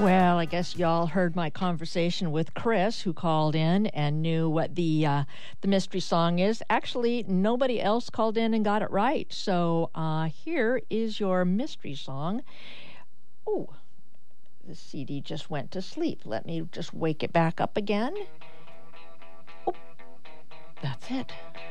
Well, I guess y'all heard my conversation with Chris, who called in and knew what the mystery song is. Actually, nobody else called in and got it right. So here is your mystery song. Oh, the CD just went to sleep. Let me just wake it back up again. Oh, that's it.